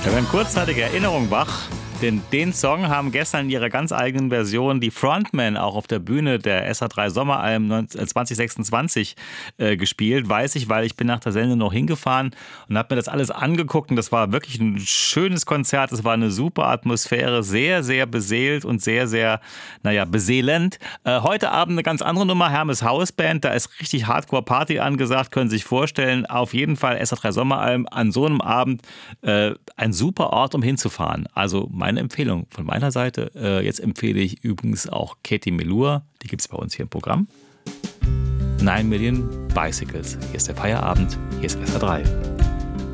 Wir werden kurzzeitige Erinnerung wach, denn den Song haben gestern in ihrer ganz eigenen Version die Frontmen auch auf der Bühne der SA3 Sommeralben 2026 gespielt. Weiß ich, weil ich bin nach der Sendung noch hingefahren und habe mir das alles angeguckt. Und das war wirklich ein schönes Konzert. Es war eine super Atmosphäre, sehr, sehr beseelt und sehr, sehr, beseelend. Heute Abend eine ganz andere Nummer, Hermes Hausband. Da ist richtig Hardcore-Party angesagt, können Sie sich vorstellen. Auf jeden Fall SA3 Sommeralben an so einem Abend ein super Ort, um hinzufahren. Also meine Empfehlung von meiner Seite. Jetzt empfehle ich übrigens auch Katie Melua. Die gibt es bei uns hier im Programm. 9 Million Bicycles. Hier ist der Feierabend. Hier ist SA3.